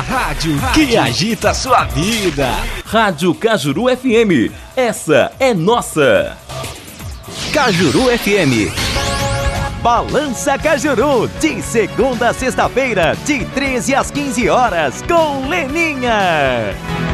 rádio que agita a sua vida. Rádio Cajuru FM, essa é nossa. Cajuru FM. Balança Cajuru, de segunda a sexta-feira, de 13 às 15 horas, com Leninha.